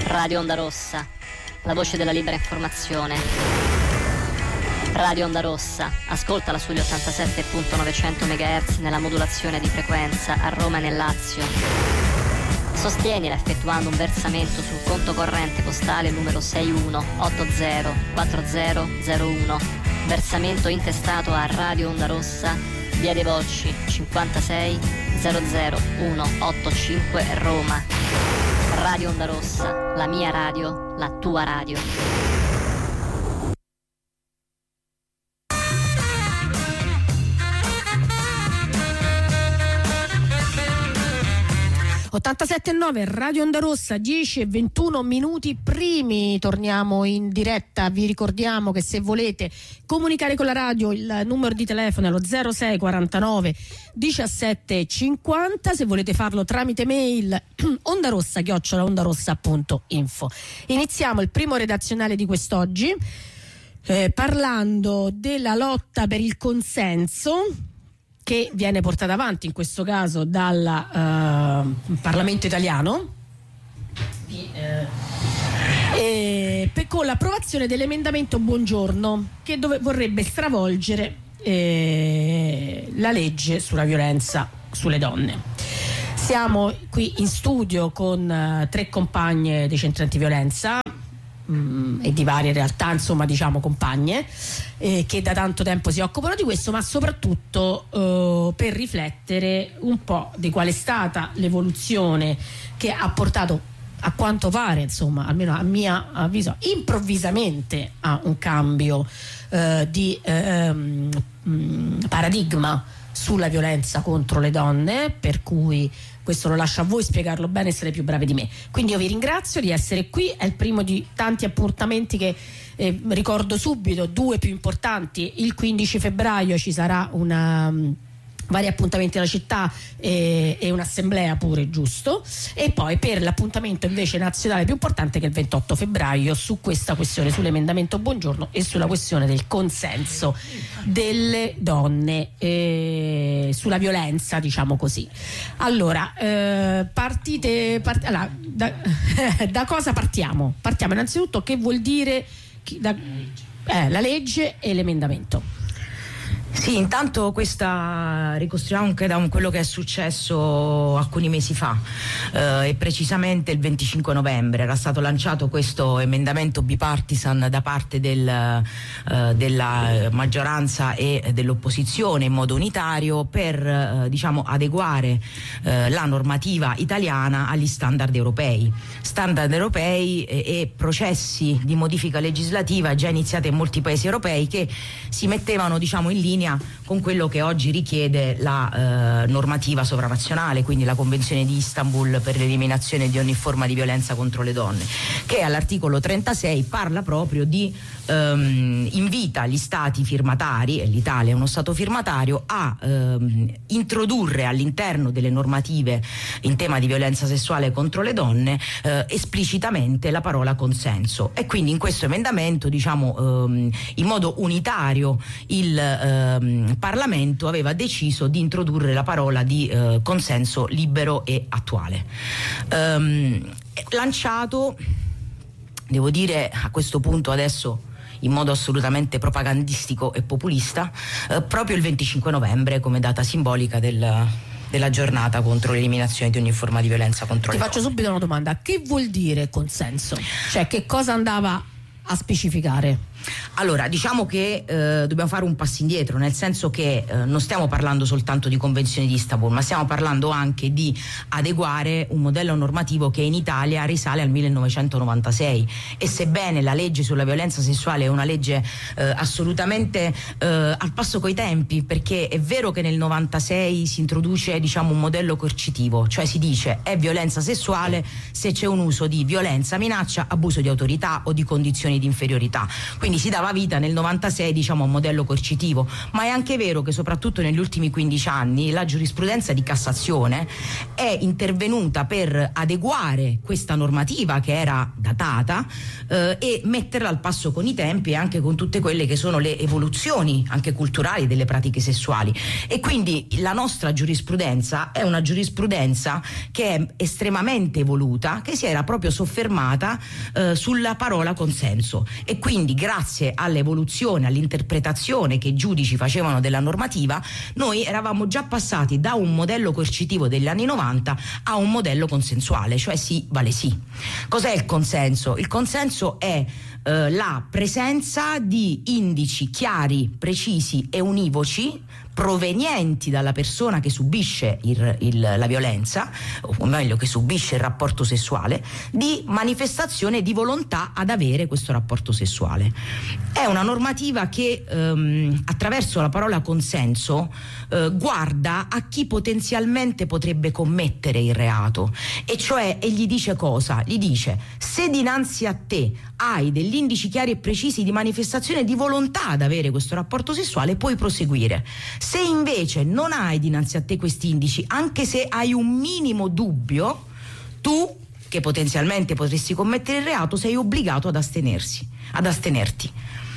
Radio Onda Rossa, la voce della libera informazione. Radio Onda Rossa, ascoltala sugli 87.900 MHz nella modulazione di frequenza a Roma e nel Lazio. Sostienila effettuando un versamento sul conto corrente postale numero 61804001. Versamento intestato a Radio Onda Rossa, via dei Volsci 56 00185 Roma. Radio Onda Rossa, la mia radio, la tua radio. 87.9 Radio Onda Rossa, 10:21 primi, torniamo in diretta. Vi ricordiamo che se volete comunicare con la radio il numero di telefono è lo 06 49 17 50, se volete farlo tramite mail ondarossa@ondarossa.info. Iniziamo il primo redazionale di quest'oggi parlando della lotta per il consenso che viene portata avanti in questo caso dal Parlamento italiano con l'approvazione dell'emendamento Bongiorno che vorrebbe stravolgere la legge sulla violenza sulle donne. Siamo qui in studio con 3 compagne dei centri antiviolenza e di varie realtà, insomma, diciamo compagne che da tanto tempo si occupano di questo, ma soprattutto per riflettere un po' di qual è stata l'evoluzione che ha portato, a quanto pare, insomma, almeno a mio avviso, improvvisamente a un cambio di paradigma sulla violenza contro le donne, per cui questo lo lascio a voi spiegarlo bene, essere più bravi di me. Quindi io vi ringrazio di essere qui, è il primo di tanti appuntamenti che ricordo subito, 2 più importanti. Il 15 febbraio ci sarà vari appuntamenti alla città e un'assemblea pure, giusto, e poi per l'appuntamento invece nazionale più importante che è il 28 febbraio su questa questione, sull'emendamento Bongiorno e sulla questione del consenso delle donne sulla violenza, diciamo così. Allora, allora da cosa partiamo? Partiamo innanzitutto che vuol dire la legge e l'emendamento. Sì, intanto questa ricostruiamo anche da quello che è successo alcuni mesi fa, e precisamente il 25 novembre era stato lanciato questo emendamento bipartisan da parte della maggioranza e dell'opposizione in modo unitario per adeguare la normativa italiana agli standard europei e processi di modifica legislativa già iniziati in molti paesi europei che si mettevano in linea con quello che oggi richiede la normativa sovranazionale, quindi la Convenzione di Istanbul per l'eliminazione di ogni forma di violenza contro le donne, che all'articolo 36 parla proprio di invita gli stati firmatari, e l'Italia è uno stato firmatario, a introdurre all'interno delle normative in tema di violenza sessuale contro le donne esplicitamente la parola consenso. E quindi in questo emendamento, in modo unitario, il Parlamento aveva deciso di introdurre la parola di consenso libero e attuale. Lanciato, devo dire a questo punto adesso in modo assolutamente propagandistico e populista, proprio il 25 novembre come data simbolica della giornata contro l'eliminazione di ogni forma di violenza contro le donne. Ti faccio subito una domanda: che vuol dire consenso? Cioè, che cosa andava a specificare? Allora, diciamo che dobbiamo fare un passo indietro, nel senso che non stiamo parlando soltanto di Convenzione di Istanbul, ma stiamo parlando anche di adeguare un modello normativo che in Italia risale al 1996, e sebbene la legge sulla violenza sessuale è una legge assolutamente al passo coi tempi, perché è vero che nel 96 si introduce un modello coercitivo, cioè si dice è violenza sessuale se c'è un uso di violenza, minaccia, abuso di autorità o di condizioni di inferiorità, quindi quindi si dava vita nel 96, diciamo, a un modello coercitivo. Ma è anche vero che soprattutto negli ultimi 15 anni la giurisprudenza di Cassazione è intervenuta per adeguare questa normativa che era datata e metterla al passo con i tempi e anche con tutte quelle che sono le evoluzioni anche culturali delle pratiche sessuali. E quindi la nostra giurisprudenza è una giurisprudenza che è estremamente evoluta, che si era proprio soffermata sulla parola consenso, e quindi grazie all'evoluzione, all'interpretazione che i giudici facevano della normativa, noi eravamo già passati da un modello coercitivo degli anni 90 a un modello consensuale, cioè sì vale sì. Cos'è il consenso? Il consenso è la presenza di indici chiari, precisi e univoci provenienti dalla persona che subisce la violenza, o meglio che subisce il rapporto sessuale, di manifestazione di volontà ad avere questo rapporto sessuale. È una normativa che attraverso la parola consenso guarda a chi potenzialmente potrebbe commettere il reato, e gli dice cosa? Gli dice: se dinanzi a te hai degli indici chiari e precisi di manifestazione di volontà ad avere questo rapporto sessuale, puoi proseguire. Se invece non hai dinanzi a te questi indici, anche se hai un minimo dubbio, tu, che potenzialmente potresti commettere il reato, sei obbligato ad astenerti.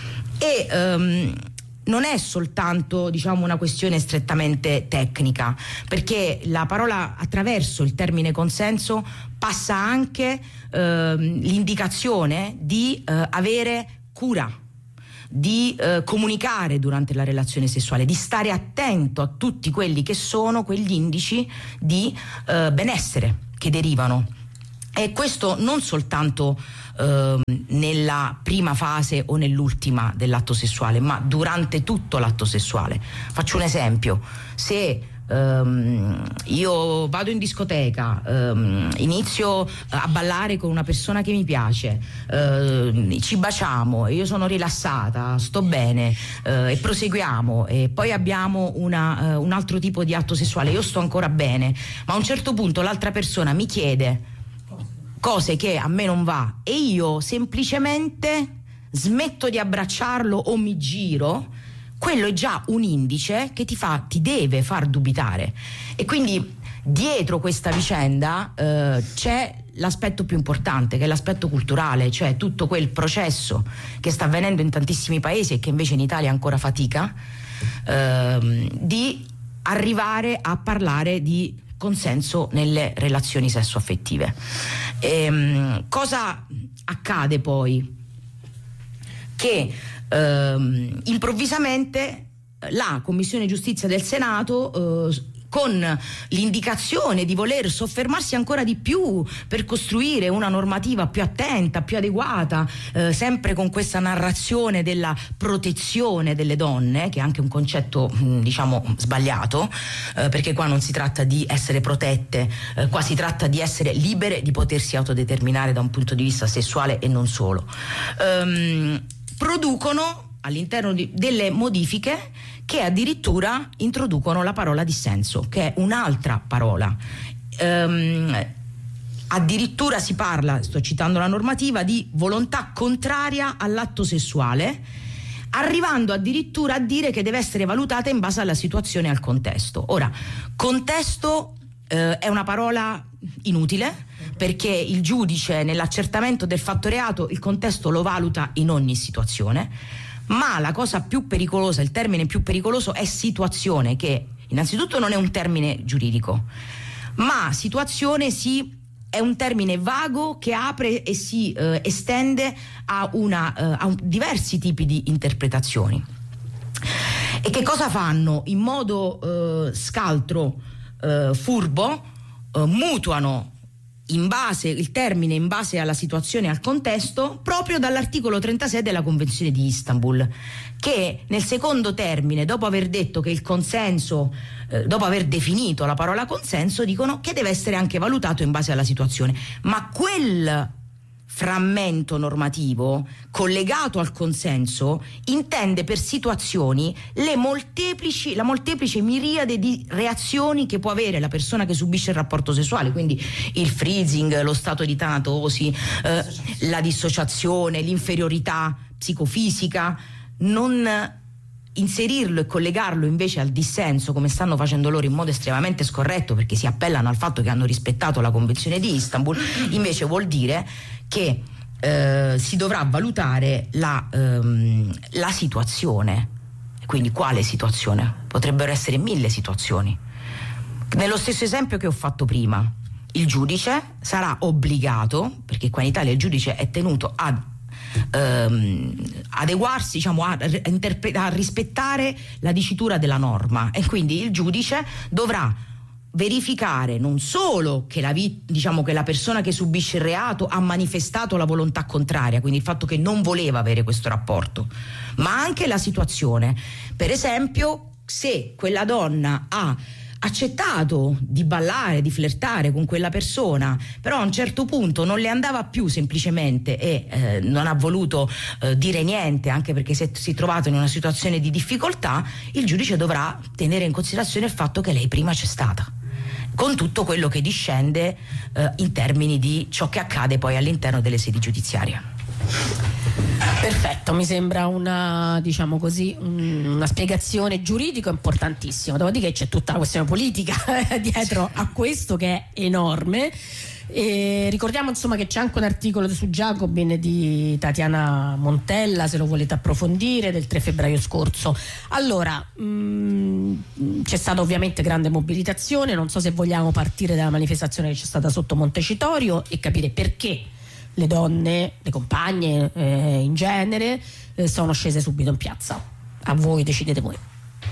E non è soltanto, diciamo, una questione strettamente tecnica, perché la parola, attraverso il termine consenso, passa anche l'indicazione di avere cura, di comunicare durante la relazione sessuale, di stare attento a tutti quelli che sono quegli indici di benessere che derivano. E questo non soltanto nella prima fase o nell'ultima dell'atto sessuale, ma durante tutto l'atto sessuale. Faccio un esempio: se io vado in discoteca, inizio a ballare con una persona che mi piace, ci baciamo, io sono rilassata, sto bene, e proseguiamo, e poi abbiamo un altro tipo di atto sessuale, io sto ancora bene, ma a un certo punto l'altra persona mi chiede cose che a me non va e io semplicemente smetto di abbracciarlo o mi giro, quello è già un indice che ti deve far dubitare. E quindi dietro questa vicenda c'è l'aspetto più importante, che è l'aspetto culturale, cioè tutto quel processo che sta avvenendo in tantissimi paesi e che invece in Italia ancora fatica, di arrivare a parlare di consenso nelle relazioni sessuaffettive. Cosa accade poi? Che improvvisamente la Commissione Giustizia del Senato, con l'indicazione di voler soffermarsi ancora di più per costruire una normativa più attenta, più adeguata, sempre con questa narrazione della protezione delle donne, che è anche un concetto diciamo sbagliato, perché qua non si tratta di essere protette, qua si tratta di essere libere di potersi autodeterminare da un punto di vista sessuale e non solo. Producono all'interno delle modifiche che addirittura introducono la parola dissenso, che è un'altra parola. Addirittura si parla, sto citando la normativa, di volontà contraria all'atto sessuale, arrivando addirittura a dire che deve essere valutata in base alla situazione e al contesto. Ora, contesto è una parola inutile, perché il giudice nell'accertamento del fatto reato il contesto lo valuta in ogni situazione, ma la cosa più pericolosa, il termine più pericoloso è situazione, che innanzitutto non è un termine giuridico, ma situazione è un termine vago che apre e si estende a diversi tipi di interpretazioni. E che cosa fanno? In modo scaltro, furbo, mutuano il termine in base alla situazione e al contesto, proprio dall'articolo 36 della Convenzione di Istanbul, che nel secondo termine, dopo aver detto che il consenso, dopo aver definito la parola consenso, dicono che deve essere anche valutato in base alla situazione. Ma quel frammento normativo collegato al consenso intende per situazioni la molteplice miriade di reazioni che può avere la persona che subisce il rapporto sessuale, quindi il freezing, lo stato di tanatosi, la dissociazione, l'inferiorità, psicofisica, non inserirlo e collegarlo invece al dissenso, come stanno facendo loro in modo estremamente scorretto, perché si appellano al fatto che hanno rispettato la Convenzione di Istanbul, invece vuol dire che si dovrà valutare la situazione. Quindi quale situazione? Potrebbero essere 1000 situazioni. Nello stesso esempio che ho fatto prima, il giudice sarà obbligato, perché qua in Italia il giudice è tenuto ad adeguarsi, diciamo, a rispettare la dicitura della norma, e quindi il giudice dovrà verificare non solo che che la persona che subisce il reato ha manifestato la volontà contraria, quindi il fatto che non voleva avere questo rapporto, ma anche la situazione. Per esempio, se quella donna ha accettato di ballare, di flirtare con quella persona, però a un certo punto non le andava più semplicemente e non ha voluto dire niente, anche perché si è trovato in una situazione di difficoltà, il giudice dovrà tenere in considerazione il fatto che lei prima c'è stata, con tutto quello che discende in termini di ciò che accade poi all'interno delle sedi giudiziarie. Perfetto, mi sembra una spiegazione giuridica importantissima. Dopodiché c'è tutta la questione politica dietro a questo, che è enorme. E ricordiamo insomma che c'è anche un articolo su Jacobin di Tatiana Montella, se lo volete approfondire, del 3 febbraio scorso. Allora, c'è stata ovviamente grande mobilitazione, non so se vogliamo partire dalla manifestazione che c'è stata sotto Montecitorio e capire perché le donne, le compagne in genere sono scese subito in piazza. A voi, decidete voi.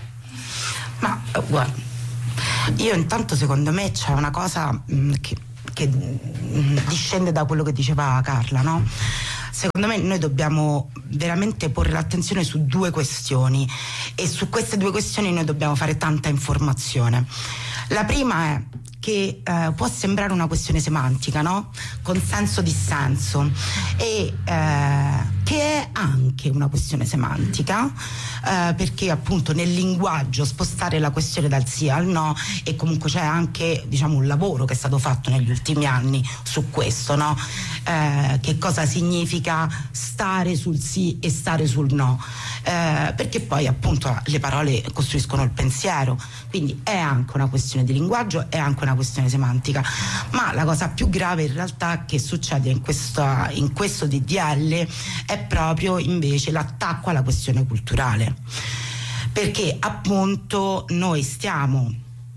Ma guarda, io intanto secondo me c'è una cosa che discende da quello che diceva Carla, no? Secondo me noi dobbiamo veramente porre l'attenzione su 2 questioni, e su queste 2 questioni noi dobbiamo fare tanta informazione. La prima è che può sembrare una questione semantica, no? Consenso-dissenso, e che è anche una questione semantica, perché appunto nel linguaggio spostare la questione dal sì al no, e comunque c'è anche, diciamo, un lavoro che è stato fatto negli ultimi anni su questo, no? Che cosa significa stare sul sì e stare sul no, perché poi appunto le parole costruiscono il pensiero, quindi è anche una questione di linguaggio, è anche una questione semantica. Ma la cosa più grave in realtà che succede in questo DDL è proprio invece l'attacco alla questione culturale, perché appunto noi stiamo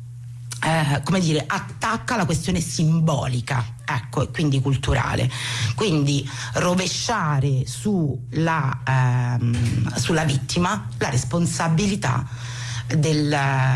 attacca la questione simbolica, ecco, e quindi culturale, quindi rovesciare sulla vittima la responsabilità del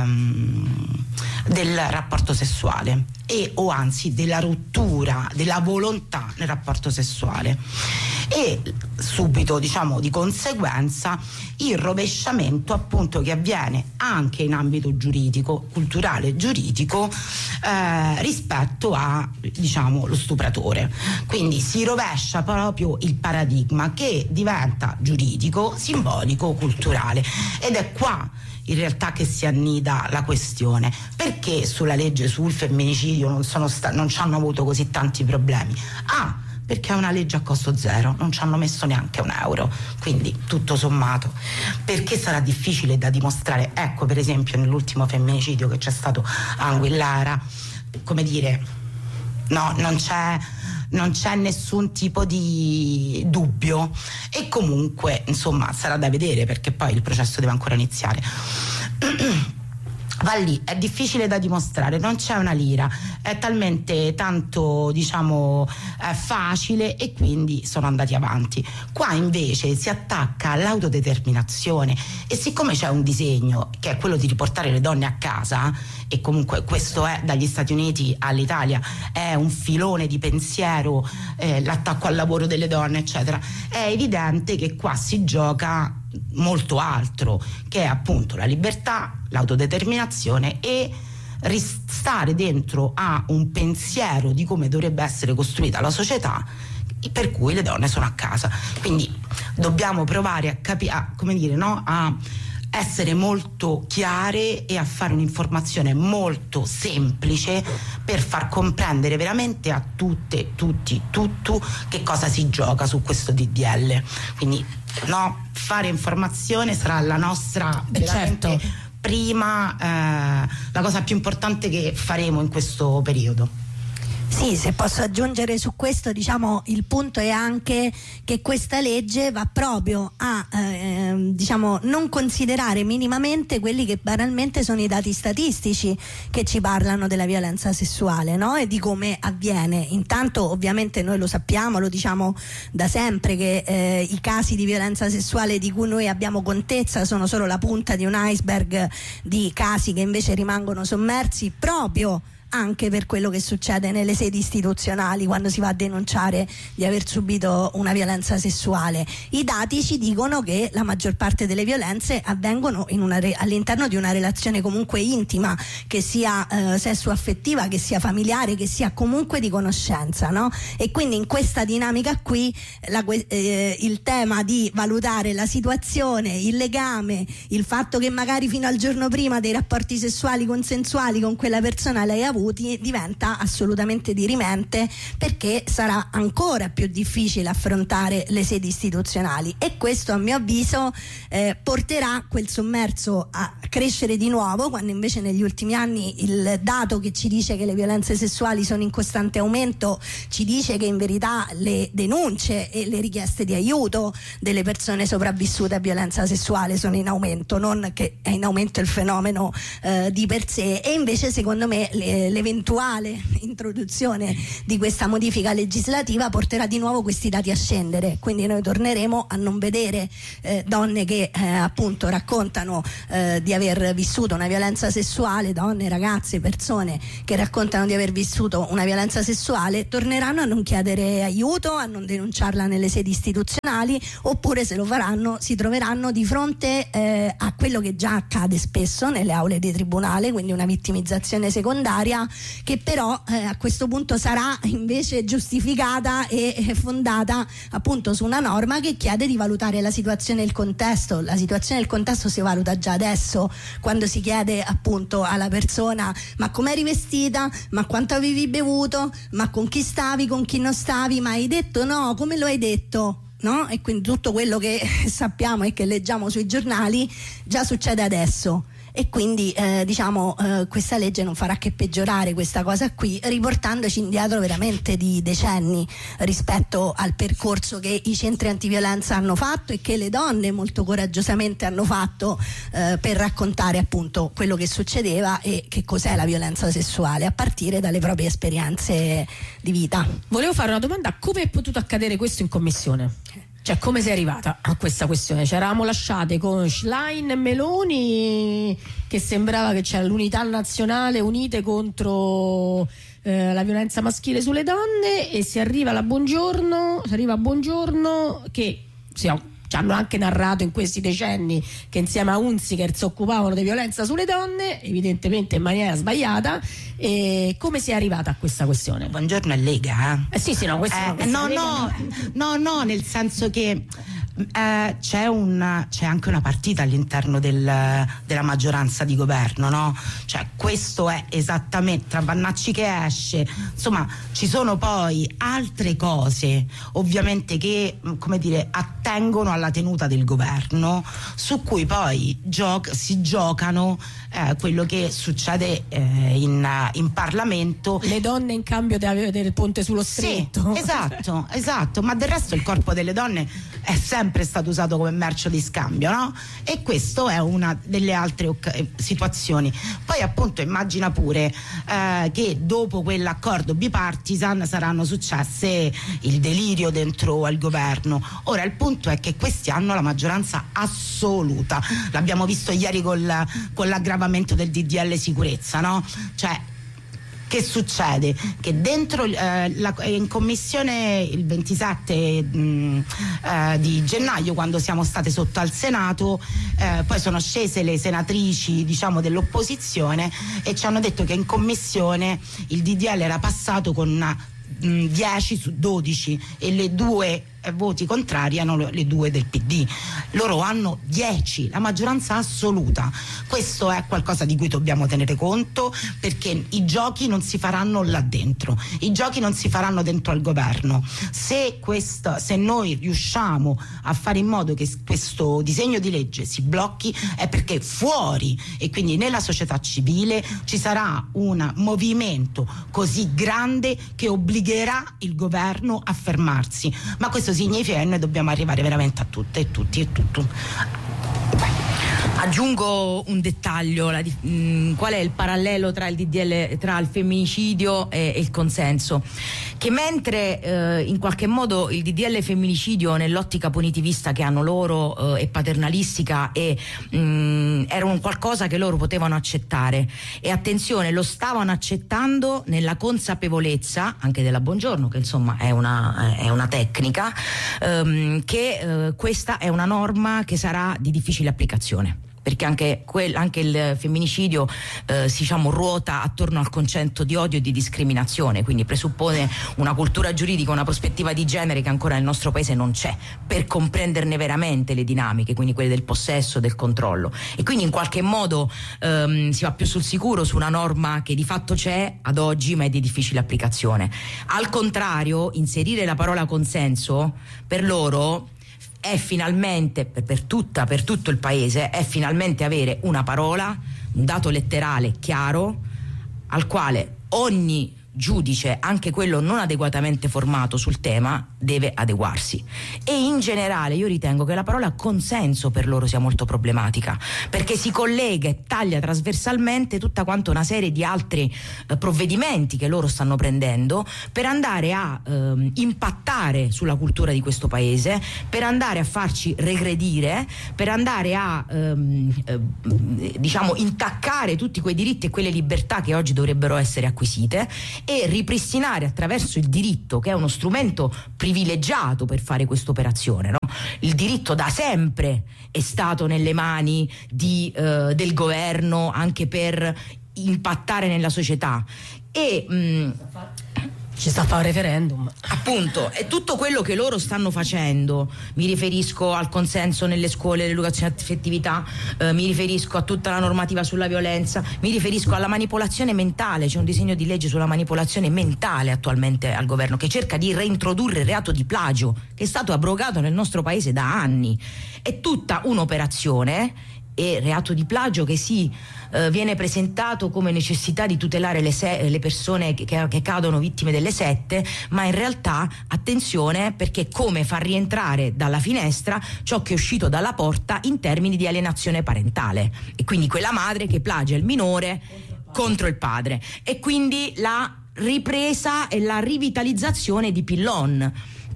rapporto sessuale, o anzi della rottura della volontà nel rapporto sessuale, e subito, diciamo, di conseguenza il rovesciamento appunto che avviene anche in ambito giuridico, culturale giuridico, rispetto a, diciamo, lo stupratore. Quindi si rovescia proprio il paradigma, che diventa giuridico, simbolico, culturale, ed è qua in realtà che si annida la questione. Perché sulla legge sul femminicidio non ci hanno avuto così tanti problemi? Perché è una legge a costo zero, non ci hanno messo neanche €1, quindi tutto sommato. Perché sarà difficile da dimostrare? Ecco, per esempio nell'ultimo femminicidio che c'è stato a Anguillara, come dire, no, non c'è nessun tipo di dubbio, e comunque insomma sarà da vedere, perché poi il processo deve ancora iniziare. Va lì, è difficile da dimostrare, non c'è una lira, è talmente tanto, diciamo, facile, e quindi sono andati avanti. Qua invece si attacca all'autodeterminazione, e siccome c'è un disegno che è quello di riportare le donne a casa, e comunque questo è dagli Stati Uniti all'Italia, è un filone di pensiero, l'attacco al lavoro delle donne eccetera, è evidente che qua si gioca molto altro, che è appunto la libertà, l'autodeterminazione, e ristare dentro a un pensiero di come dovrebbe essere costruita la società, per cui le donne sono a casa. Quindi dobbiamo provare a capire, come dire, no? essere molto chiare e a fare un'informazione molto semplice per far comprendere veramente a tutte, tutti, tutto che cosa si gioca su questo DDL. Quindi fare informazione sarà la nostra veramente prima, la cosa più importante che faremo in questo periodo. Sì, se posso aggiungere su questo, diciamo, il punto è anche che questa legge va proprio a non considerare minimamente quelli che banalmente sono i dati statistici che ci parlano della violenza sessuale, no? E di come avviene. Intanto ovviamente noi lo sappiamo, lo diciamo da sempre, che i casi di violenza sessuale di cui noi abbiamo contezza sono solo la punta di un iceberg di casi che invece rimangono sommersi proprio anche per quello che succede nelle sedi istituzionali quando si va a denunciare di aver subito una violenza sessuale. I dati ci dicono che la maggior parte delle violenze avvengono all'interno di una relazione comunque intima, che sia sessuaffettiva, che sia familiare, che sia comunque di conoscenza, no? E quindi in questa dinamica qui il tema di valutare la situazione, il legame, il fatto che magari fino al giorno prima dei rapporti sessuali consensuali con quella persona lei ha avuto diventa assolutamente dirimente, perché sarà ancora più difficile affrontare le sedi istituzionali, e questo a mio avviso porterà quel sommerso a crescere di nuovo, quando invece negli ultimi anni il dato che ci dice che le violenze sessuali sono in costante aumento ci dice che in verità le denunce e le richieste di aiuto delle persone sopravvissute a violenza sessuale sono in aumento, non che è in aumento il fenomeno di per sé. E invece secondo me l'eventuale introduzione di questa modifica legislativa porterà di nuovo questi dati a scendere, quindi noi torneremo a non vedere donne che appunto raccontano di aver vissuto una violenza sessuale, donne, ragazze, persone che raccontano di aver vissuto una violenza sessuale, torneranno a non chiedere aiuto, a non denunciarla nelle sedi istituzionali, oppure se lo faranno si troveranno di fronte a quello che già accade spesso nelle aule di tribunale, quindi una vittimizzazione secondaria che però a questo punto sarà invece giustificata e fondata appunto su una norma che chiede di valutare la situazione e il contesto. La situazione e il contesto si valuta già adesso, quando si chiede appunto alla persona: ma come eri vestita, ma quanto avevi bevuto, ma con chi stavi, con chi non stavi, ma hai detto no, come lo hai detto, no? E quindi tutto quello che sappiamo e che leggiamo sui giornali già succede adesso. E quindi questa legge non farà che peggiorare questa cosa qui, riportandoci indietro veramente di decenni rispetto al percorso che i centri antiviolenza hanno fatto e che le donne molto coraggiosamente hanno fatto per raccontare appunto quello che succedeva e che cos'è la violenza sessuale, a partire dalle proprie esperienze di vita. Volevo fare una domanda: come è potuto accadere questo in commissione? Cioè, come sei arrivata a questa questione? Ci eravamo lasciate con Schlein e Meloni, che sembrava che c'era l'unità nazionale unite contro la violenza maschile sulle donne, e si arriva a Bongiorno che ci hanno anche narrato in questi decenni che insieme a Hunziker si occupavano di violenza sulle donne, evidentemente in maniera sbagliata. E come si è arrivata a questa questione? Buongiorno è Lega. Sì, no, questo no, nel senso che c'è anche una partita all'interno della maggioranza di governo, no? Cioè, questo è esattamente tra Vannacci che esce, insomma ci sono poi altre cose ovviamente che attengono alla tenuta del governo, su cui poi si giocano quello che succede in Parlamento. Le donne in cambio del ponte sullo stretto. Sì, esatto, ma del resto il corpo delle donne è sempre stato usato come merce di scambio, no? E questo è una delle altre situazioni. Poi appunto immagina pure che dopo quell'accordo bipartisan saranno successe il delirio dentro al governo. Ora il punto è che questi hanno la maggioranza assoluta, l'abbiamo visto ieri con l'aggravamento del DDL sicurezza, no? Cioè, che succede? Che dentro in commissione il 27 di gennaio, quando siamo state sotto al Senato, poi sono scese le senatrici dell'opposizione e ci hanno detto che in commissione il DDL era passato con 10 su 12 e le due voti contrari hanno le 2 del PD. Loro hanno 10, la maggioranza assoluta. Questo è qualcosa di cui dobbiamo tenere conto, perché i giochi non si faranno là dentro, i giochi non si faranno dentro al governo. Se noi riusciamo a fare in modo che questo disegno di legge si blocchi, è perché fuori, e quindi nella società civile, ci sarà un movimento così grande che obbligherà il governo a fermarsi. Ma questo significa che noi dobbiamo arrivare veramente a tutte e tutti e tutto. Aggiungo un dettaglio, qual è il parallelo tra il DDL, tra il femminicidio e il consenso? Che mentre in qualche modo il DDL femminicidio, nell'ottica punitivista che hanno loro e paternalistica, era un qualcosa che loro potevano accettare, e attenzione, lo stavano accettando nella consapevolezza anche della Bongiorno, che insomma è una tecnica, che questa è una norma che sarà di difficile applicazione, perché anche il femminicidio ruota attorno al concetto di odio e di discriminazione, quindi presuppone una cultura giuridica, una prospettiva di genere che ancora nel nostro paese non c'è, per comprenderne veramente le dinamiche, quindi quelle del possesso, del controllo, e quindi in qualche modo si va più sul sicuro su una norma che di fatto c'è ad oggi ma è di difficile applicazione. Al contrario, inserire la parola consenso per loro è finalmente, per tutto il paese, è finalmente avere una parola, un dato letterale chiaro al quale ogni giudice, anche quello non adeguatamente formato sul tema, deve adeguarsi. E in generale io ritengo che la parola consenso per loro sia molto problematica, perché si collega e taglia trasversalmente tutta quanta una serie di altri provvedimenti che loro stanno prendendo per andare a impattare sulla cultura di questo paese, per andare a farci regredire, per andare a intaccare tutti quei diritti e quelle libertà che oggi dovrebbero essere acquisite, e ripristinare attraverso il diritto, che è uno strumento privilegiato per fare questa operazione, no? Il diritto da sempre è stato nelle mani del governo, anche per impattare nella società, e ci sta a fare referendum. Appunto, è tutto quello che loro stanno facendo. Mi riferisco al consenso nelle scuole, l'educazione all'affettività, mi riferisco a tutta la normativa sulla violenza, mi riferisco alla manipolazione mentale. C'è un disegno di legge sulla manipolazione mentale attualmente al governo, che cerca di reintrodurre il reato di plagio, che è stato abrogato nel nostro paese da anni. È tutta un'operazione, e reato di plagio che viene presentato come necessità di tutelare le persone che cadono vittime delle sette, ma in realtà attenzione, perché come far rientrare dalla finestra ciò che è uscito dalla porta in termini di alienazione parentale, e quindi quella madre che plagia il minore contro il padre, e quindi la ripresa e la rivitalizzazione di Pillon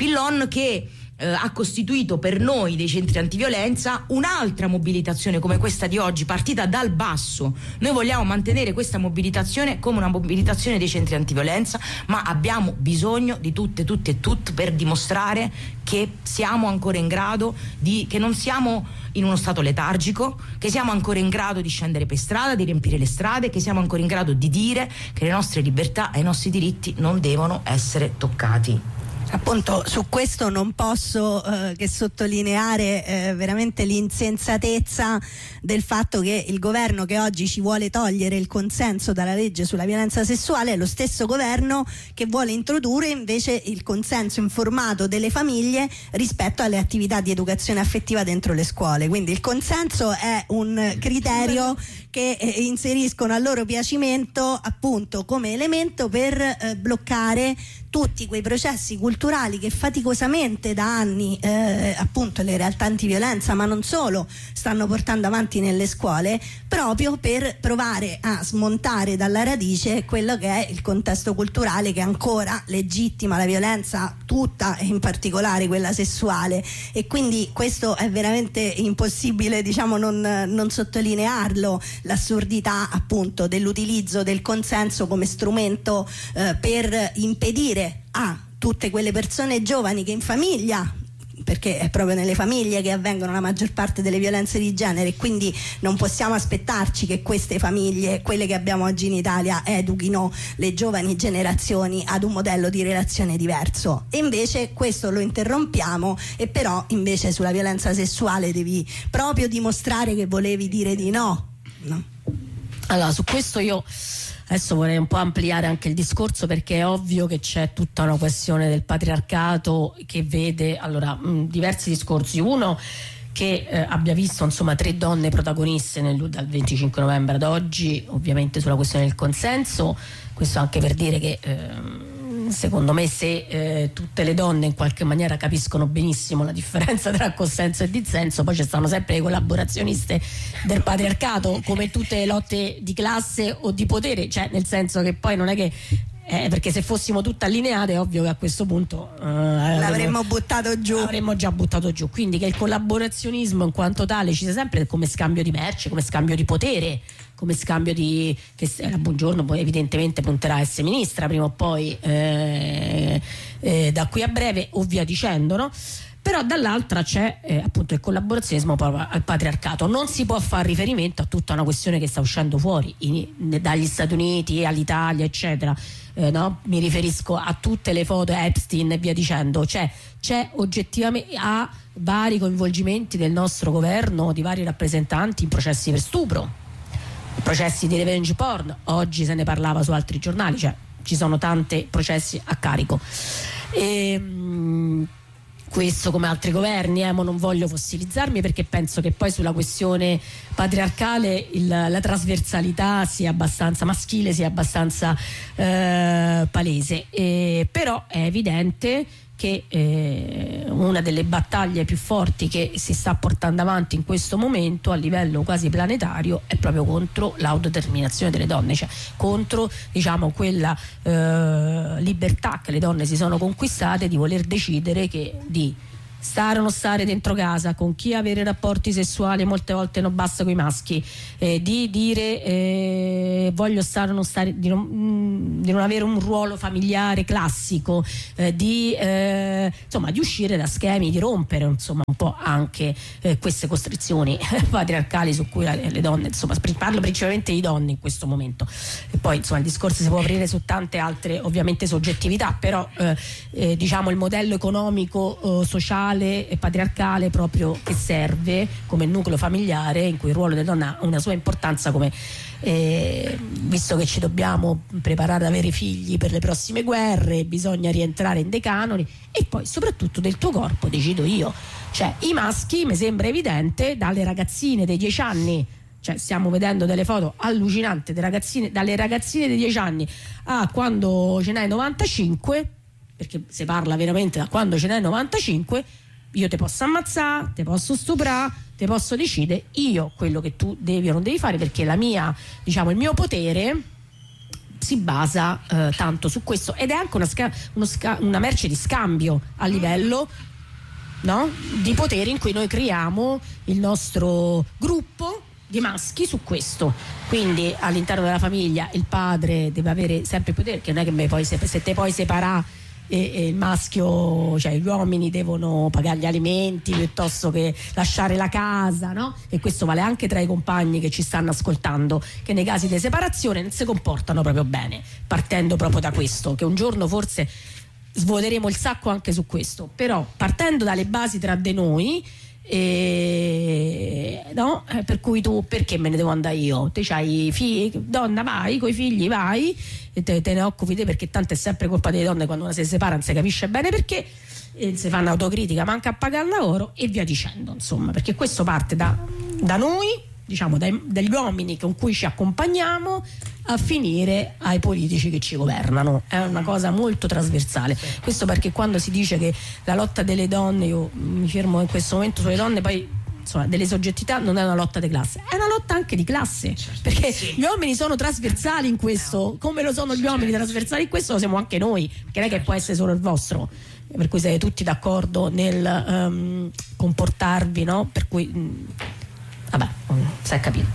che ha costituito per noi dei centri antiviolenza un'altra mobilitazione come questa di oggi, partita dal basso. Noi vogliamo mantenere questa mobilitazione come una mobilitazione dei centri antiviolenza, ma abbiamo bisogno di tutte e tutti per dimostrare che siamo ancora in grado che non siamo in uno stato letargico, che siamo ancora in grado di scendere per strada, di riempire le strade, che siamo ancora in grado di dire che le nostre libertà e i nostri diritti non devono essere toccati. Appunto, su questo non posso che sottolineare veramente l'insensatezza del fatto che il governo che oggi ci vuole togliere il consenso dalla legge sulla violenza sessuale è lo stesso governo che vuole introdurre invece il consenso informato delle famiglie rispetto alle attività di educazione affettiva dentro le scuole. Quindi il consenso è un criterio che inseriscono a loro piacimento, appunto, come elemento per bloccare tutti quei processi culturali che faticosamente da anni appunto le realtà antiviolenza, ma non solo, stanno portando avanti nelle scuole, proprio per provare a smontare dalla radice quello che è il contesto culturale che ancora legittima la violenza tutta, e in particolare quella sessuale. E quindi questo è veramente impossibile, diciamo, non sottolinearlo, l'assurdità appunto dell'utilizzo del consenso come strumento per impedire a tutte quelle persone giovani che in famiglia perché è proprio nelle famiglie che avvengono la maggior parte delle violenze di genere, quindi non possiamo aspettarci che queste famiglie, quelle che abbiamo oggi in Italia, educhino le giovani generazioni ad un modello di relazione diverso. E invece questo lo interrompiamo, e però invece sulla violenza sessuale devi proprio dimostrare che volevi dire di no. Allora, su questo io adesso vorrei un po' ampliare anche il discorso, perché è ovvio che c'è tutta una questione del patriarcato che vede diversi discorsi. Uno, che abbia visto 3 donne protagoniste dal 25 novembre ad oggi, ovviamente sulla questione del consenso. Questo anche per dire che secondo me se tutte le donne in qualche maniera capiscono benissimo la differenza tra consenso e dissenso, poi ci stanno sempre le collaborazioniste del patriarcato, come tutte le lotte di classe o di potere, cioè nel senso che poi non è che perché se fossimo tutte allineate è ovvio che a questo punto l'avremmo buttato giù, l'avremmo già buttato giù. Quindi che il collaborazionismo in quanto tale ci sia sempre come scambio di merce, come scambio di potere, come scambio di che la Buongiorno poi evidentemente punterà a essere ministra prima o poi da qui a breve, o via dicendo, no? Però dall'altra c'è appunto il collaborazionismo al patriarcato. Non si può fare riferimento a tutta una questione che sta uscendo fuori dagli Stati Uniti all'Italia, eccetera. No? Mi riferisco a tutte le foto Epstein e via dicendo. C'è oggettivamente a vari coinvolgimenti del nostro governo, di vari rappresentanti in processi per stupro, processi di revenge porn. Oggi se ne parlava su altri giornali, cioè ci sono tanti processi a carico. Questo come altri governi, ma non voglio fossilizzarmi, perché penso che poi sulla questione patriarcale la trasversalità sia abbastanza maschile, sia abbastanza palese, però è evidente che una delle battaglie più forti che si sta portando avanti in questo momento a livello quasi planetario è proprio contro l'autodeterminazione delle donne, cioè contro quella libertà che le donne si sono conquistate di voler decidere di stare o non stare dentro casa, con chi avere rapporti sessuali, molte volte non basta con i maschi, di dire voglio stare o non stare, di non avere un ruolo familiare classico, di uscire da schemi, di rompere un po' anche queste costrizioni patriarcali su cui le donne, parlo principalmente di donne in questo momento, e poi il discorso si può aprire su tante altre ovviamente soggettività, però il modello economico sociale e patriarcale proprio che serve come nucleo familiare, in cui il ruolo della donna ha una sua importanza, come visto che ci dobbiamo preparare ad avere figli per le prossime guerre, bisogna rientrare in dei canoni, e poi soprattutto del tuo corpo decido io. Cioè i maschi, mi sembra evidente, dalle ragazzine dei 10 anni, cioè stiamo vedendo delle foto allucinanti dalle ragazzine dei 10 anni a quando ce n'hai 95, perché si parla veramente da quando ce n'hai 95, io ti posso ammazzare, ti posso stuprare, ti posso decidere io quello che tu devi o non devi fare, perché il mio potere si basa tanto su questo, ed è anche una merce di scambio a livello, no? Di potere, in cui noi creiamo il nostro gruppo di maschi su questo. Quindi all'interno della famiglia il padre deve avere sempre il potere, che non è che poi se te poi separa e il maschio, cioè gli uomini devono pagare gli alimenti piuttosto che lasciare la casa, no? E questo vale anche tra i compagni che ci stanno ascoltando, che nei casi di separazione non si comportano proprio bene, partendo proprio da questo, che un giorno forse svuoteremo il sacco anche su questo, però partendo dalle basi tra di noi, no? Per cui tu, perché me ne devo andare io? Te c'hai figli, donna, vai coi figli, vai e te ne occupi te, perché tanto è sempre colpa delle donne quando una si separa, non si capisce bene perché, si fanno autocritica, manca a pagare il lavoro e via dicendo, perché questo parte da noi, dagli uomini con cui ci accompagniamo, a finire ai politici che ci governano. È una cosa molto trasversale. Questo perché quando si dice che la lotta delle donne, io mi fermo in questo momento sulle donne, poi delle soggettività, non è una lotta di classe, è una lotta anche di classe, perché gli uomini sono trasversali in questo, come lo sono gli uomini trasversali in questo, lo siamo anche noi, perché non è che può essere solo il vostro, per cui siete tutti d'accordo nel comportarvi, no? Per cui Vabbè, si è capito.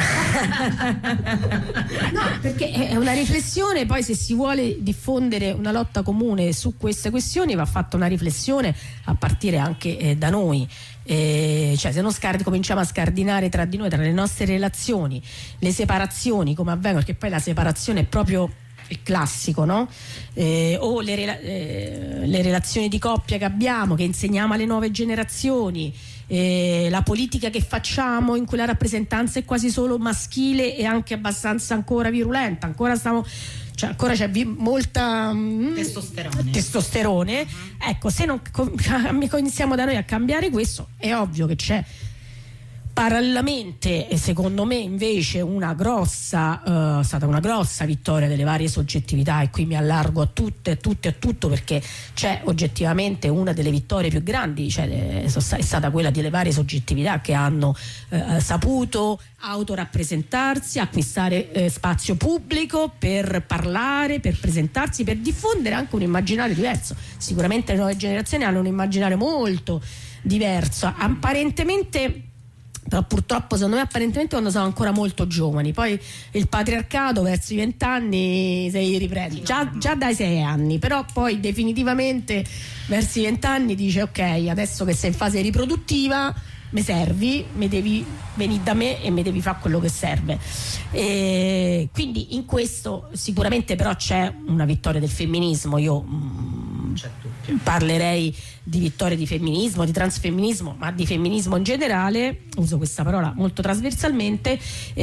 No, perché è una riflessione, poi se si vuole diffondere una lotta comune su queste questioni va fatta una riflessione a partire anche da noi. Cioè se non cominciamo a scardinare tra di noi, tra le nostre relazioni, le separazioni come avvengono, perché poi la separazione è proprio il classico, no? O le relazioni di coppia che abbiamo, che insegniamo alle nuove generazioni, la politica che facciamo in cui la rappresentanza è quasi solo maschile e anche abbastanza ancora virulenta, ancora c'è molta testosterone. Ecco, se non iniziamo da noi a cambiare questo, è ovvio che c'è parallelamente, secondo me invece stata una grossa vittoria delle varie soggettività, e qui mi allargo a tutto, perché c'è oggettivamente una delle vittorie più grandi, cioè è stata quella delle varie soggettività che hanno saputo autorappresentarsi, acquistare spazio pubblico per parlare, per presentarsi, per diffondere anche un immaginario diverso. Sicuramente le nuove generazioni hanno un immaginario molto diverso, apparentemente. Però purtroppo secondo me apparentemente quando sono ancora molto giovani, poi il patriarcato verso i 20 anni si riprende, già dai 6 anni, però poi definitivamente verso i 20 anni dice ok, adesso che sei in fase riproduttiva mi servi, mi devi venire da me e mi devi fare quello che serve. E quindi in questo sicuramente però c'è una vittoria del femminismo. Io parlerei di vittoria di femminismo, di transfemminismo, ma di femminismo in generale, uso questa parola molto trasversalmente,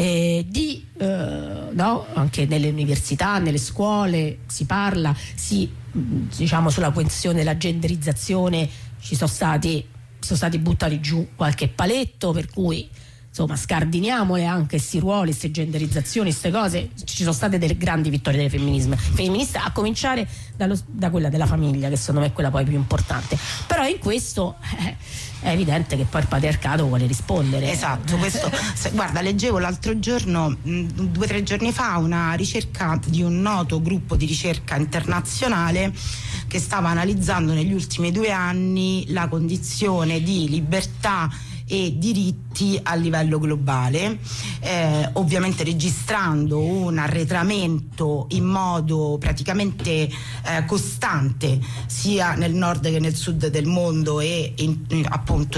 anche nelle università, nelle scuole si parla, diciamo sulla questione della genderizzazione sono stati buttati giù qualche paletto, per cui insomma scardiniamole anche questi ruoli, queste genderizzazioni, queste cose. Ci sono state delle grandi vittorie del femminista, a cominciare da quella della famiglia, che secondo me è quella poi più importante. Però in questo è evidente che poi il patriarcato vuole rispondere. Esatto, questo guarda, leggevo l'altro giorno, 2 o 3 giorni fa, una ricerca di un noto gruppo di ricerca internazionale che stava analizzando negli ultimi 2 anni la condizione di libertà e diritti a livello globale, ovviamente registrando un arretramento in modo praticamente costante sia nel nord che nel sud del mondo, e appunto